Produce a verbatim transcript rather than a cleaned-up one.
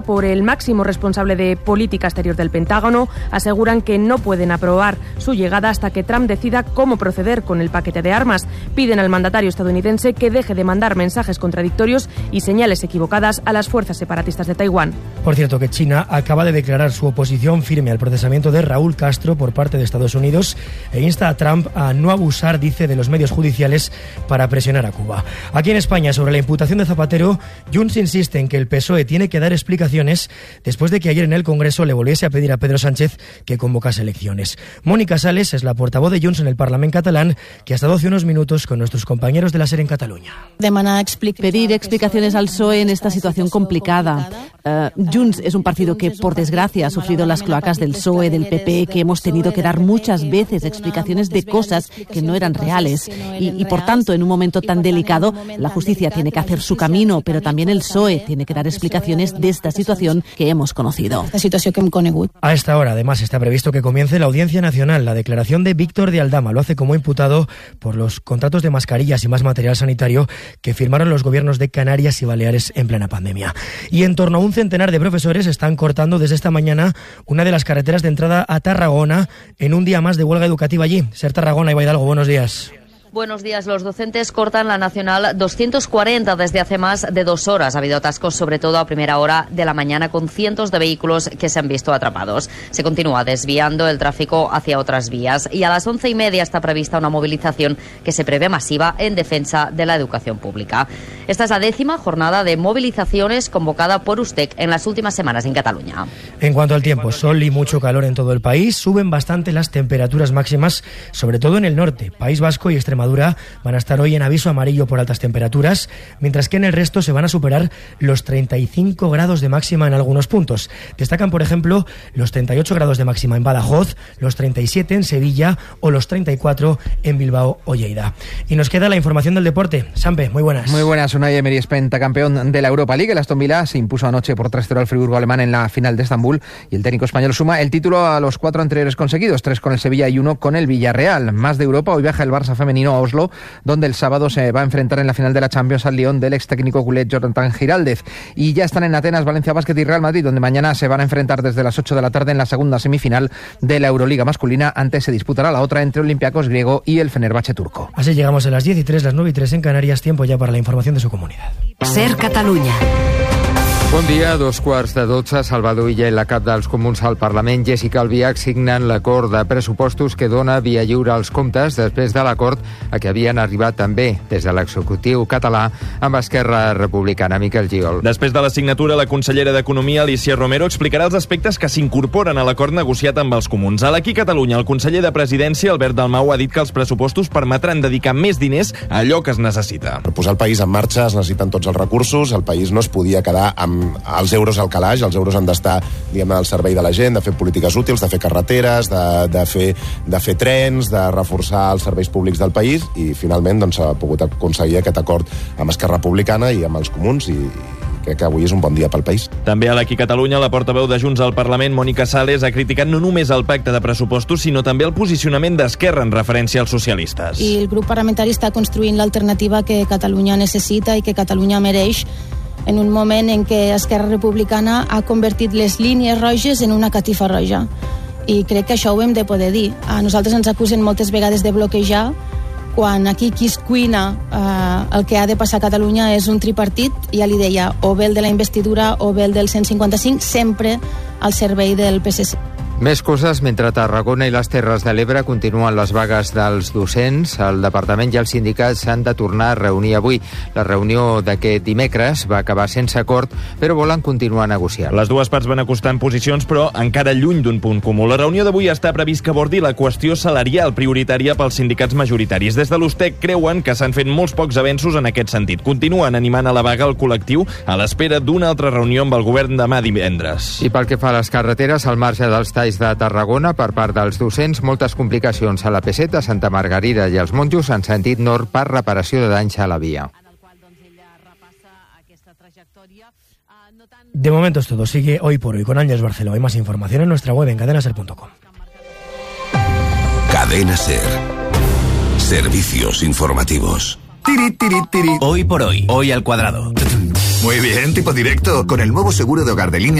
por el máximo responsable de política exterior del Pentágono aseguran que no pueden aprobar su llegada hasta que Trump decida cómo proceder con el paquete de armas. Piden al mandatario estadounidense que deje de mandar mensajes contradictorios y señales equivocadas a las fuerzas separatistas de Taiwán. Por cierto, que China acaba de declarar su oposición firme al procesamiento de Raúl Castro por parte de Estados Unidos e insta a Trump a no abusar, dice, de los medios judiciales para presionar a Cuba. Aquí en España, sobre la imputación de Zapatero, Junts insiste en que el P S O E tiene que dar explicaciones después de que ayer en el Congreso le volviese a pedir a Pedro Sánchez que convocase elecciones. Mónica Sales es la portavoz de Junts en el Parlamento catalán, que ha estado hace unos minutos con nuestros compañeros de la SER en Cataluña. Pedir explicaciones al P S O E en esta situación complicada. Uh, Junts es un partido que, por desgracia, ha sufrido las cloacas del P S O E, del P P, que hemos tenido que dar muchas veces explicaciones de cosas que no eran reales. Y, y, por tanto, en un momento tan delicado, la justicia tiene que hacer su camino, pero también el P S O E tiene que dar explicaciones de esta situación que hemos conocido. A esta hora, además, está previsto que comience la Audiencia Nacional. La declaración de Víctor de Aldama lo hace como imputado por los contratos de mascarillas y más material sanitario que firmaron los gobiernos de Canarias y Baleares en plena pandemia. Y en torno a un centenar de profesores están cortando desde esta mañana una de las carreteras de entrada a Tarragona en un día más de huelga educativa allí. SER Tarragona, Iba Hidalgo, buenos días. Buenos días. Los docentes cortan la Nacional doscientos cuarenta desde hace más de dos horas. Ha habido atascos, sobre todo a primera hora de la mañana, con cientos de vehículos que se han visto atrapados. Se continúa desviando el tráfico hacia otras vías y a las once y media está prevista una movilización que se prevé masiva en defensa de la educación pública. Esta es la décima jornada de movilizaciones convocada por USTEC en las últimas semanas en Cataluña. En cuanto al tiempo, sol y mucho calor en todo el país. Suben bastante las temperaturas máximas, sobre todo en el norte. País Vasco y Extremadura van a estar hoy en aviso amarillo por altas temperaturas, mientras que en el resto se van a superar los treinta y cinco grados de máxima en algunos puntos. Destacan, por ejemplo, los treinta y ocho grados de máxima en Badajoz, los treinta y siete en Sevilla o los treinta y cuatro en Bilbao o Lleida. Y nos queda la información del deporte. Sampe, muy buenas. Muy buenas. Unai Emery es pentacampeón de la Europa League. El Aston Villa se impuso anoche por tres cero al Friburgo alemán en la final de Estambul y el técnico español suma el título a los cuatro anteriores conseguidos, tres con el Sevilla y uno con el Villarreal. Más de Europa, hoy viaja el Barça femenino a Oslo, donde el sábado se va a enfrentar en la final de la Champions al Lyon del ex técnico culé Jonathan Giraldez. Y ya están en Atenas Valencia Basket y Real Madrid, donde mañana se van a enfrentar desde las ocho de la tarde en la segunda semifinal de la Euroliga masculina. Antes se disputará la otra entre Olympiacos griego y el Fenerbahce turco. Así llegamos a las diez y tres, las nueve y tres en Canarias. Tiempo ya para la información de su comunidad. SER Catalunya. Bon dia, dos quarts de dotze. Salvador Illa i la cap dels Comuns al Parlament, Jéssica Albiach, signen l'acord de pressupostos que dona via lliure als comptes després de l'acord a què havien arribat també des de l'executiu català amb Esquerra Republicana. Miquel Giol. Després de la signatura, la consellera d'Economia, Alícia Romero, explicarà els aspectes que s'incorporen a l'acord negociat amb els Comuns. A l'Aquí Catalunya, el conseller de Presidència, Albert Dalmau, ha dit que els pressupostos permetran dedicar més diners a allò que es necessita. Per posar el país en marxa es necessiten tots els recursos, el país no es podia quedar amb els euros al calaix, els euros han d'estar, diguem, al servei de la gent, de fer polítiques útils, de fer carreteres, de, de, fer, de fer trens, de reforçar els serveis públics del país, i finalment doncs, s'ha pogut aconseguir aquest acord amb Esquerra Republicana i amb els Comuns, i crec que avui és un bon dia pel país. També a l'Aquí Catalunya, la portaveu de Junts al Parlament, Mònica Sales, ha criticat no només el pacte de pressupostos, sinó també el posicionament d'Esquerra en referència als socialistes. I el grup parlamentari està construint l'alternativa que Catalunya necessita i que Catalunya mereix, en un moment en què Esquerra Republicana ha convertit les línies roges en una catifa roja. I crec que això ho hem de poder dir. A nosaltres ens acusen moltes vegades de bloquejar, quan aquí qui es cuina eh, el que ha de passar a Catalunya és un tripartit, ja li deia, o bé el de la investidura o bé el del cent cinquanta cinc, sempre al servei del P S C. Més coses. Mentre Tarragona i les Terres de l'Ebre continuen les vagues dels docents, el departament i els sindicats s'han de tornar a reunir avui. La reunió d'aquest dimecres va acabar sense acord, però volen continuar negociant. Les dues parts van acostar en posicions, però encara lluny d'un punt comú. La reunió d'avui està previst que abordi la qüestió salarial prioritària pels sindicats majoritaris. Des de l'USTEC creuen que s'han fet molts pocs avenços en aquest sentit. Continuen animant a la vaga el col·lectiu a l'espera d'una altra reunió amb el govern demà divendres. I pel que fa a les carreteres, al marge dels talls de Tarragona per part dels docents, moltes complicacions a la P set, a Santa Margarida i als Monjos en sentit nord per reparació de danys a la via. De momento es todo. Sigue Hoy por Hoy con Ángeles Barceló. Hay más información en nuestra web en cadena ser punto com. Cadena Ser. Servicios informativos. Tiri, tiri, tiri. Hoy por Hoy. Hoy al cuadrado. Muy bien, tipo directo. Con el nuevo seguro de hogar de línea